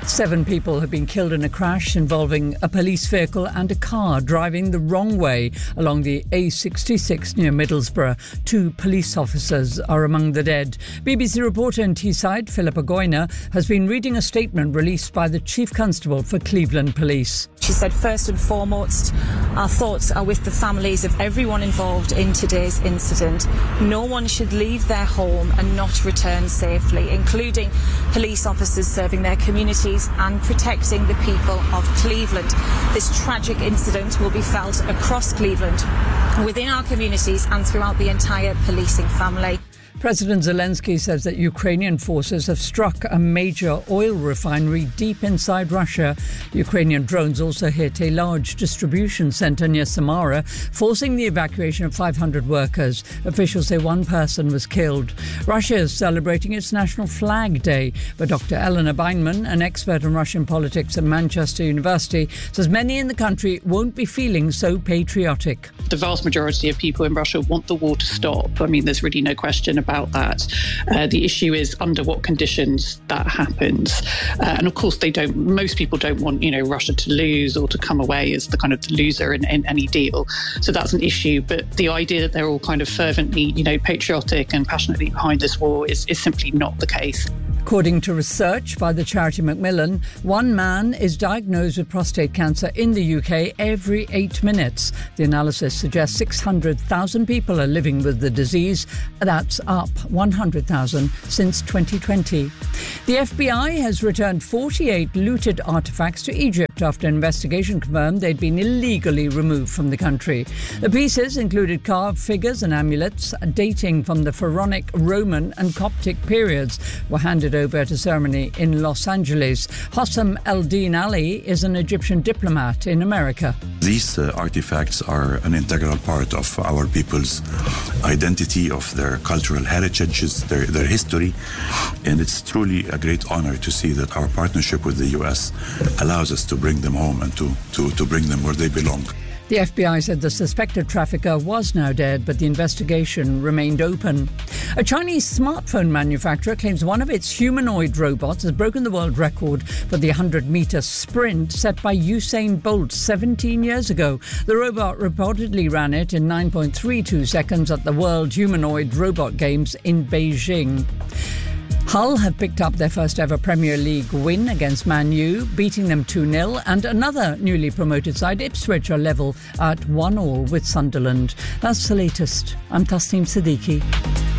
7 people have been killed in a crash involving a police vehicle and a car driving the wrong way along the A66 near Middlesbrough. 2 police officers are among the dead. BBC reporter in Teesside, Philippa Goyner, has been reading a statement released by the Chief Constable for Cleveland Police. She said, first and foremost, our thoughts are with the families of everyone involved in today's incident. No one should leave their home and not return safely, including police officers serving their communities and protecting the people of Cleveland. This tragic incident will be felt across Cleveland, within our communities and throughout the entire policing family. President Zelensky says that Ukrainian forces have struck a major oil refinery deep inside Russia. Ukrainian drones also hit a large distribution centre near Samara, forcing the evacuation of 500 workers. Officials say 1 person was killed. Russia is celebrating its National Flag Day, but Dr. Eleanor Beinman, an expert on Russian politics at Manchester University, says many in the country won't be feeling so patriotic. The vast majority of people in Russia want the war to stop. I mean, there's really no question about that. The issue is under what conditions that happens. And of course, most people don't want, Russia to lose or to come away as the kind of the loser in any deal. So that's an issue. But the idea that they're all kind of fervently, patriotic and passionately behind this war is simply not the case. According to research by the charity Macmillan, 1 man is diagnosed with prostate cancer in the UK every 8 minutes. The analysis suggests 600,000 people are living with the disease. That's up 100,000 since 2020. The FBI has returned 48 looted artefacts to Egypt after an investigation confirmed they'd been illegally removed from the country. The pieces included carved figures and amulets dating from the Pharaonic, Roman and Coptic periods, were handed over at a ceremony in Los Angeles. Hossam El-Din Ali is an Egyptian diplomat in America. These artifacts are an integral part of our people's identity, of their cultural heritages, their history, and it's truly a great honor to see that our partnership with the US allows us to bring them home and to bring them where they belong. The FBI said the suspected trafficker was now dead, but the investigation remained open. A Chinese smartphone manufacturer claims one of its humanoid robots has broken the world record for the 100-metre sprint set by Usain Bolt 17 years ago. The robot reportedly ran it in 9.32 seconds at the World Humanoid Robot Games in Beijing. Hull have picked up their first ever Premier League win against Man U, beating them 2-0, and another newly promoted side, Ipswich, are level at 1-1 with Sunderland. That's the latest. I'm Tasneem Siddiqui.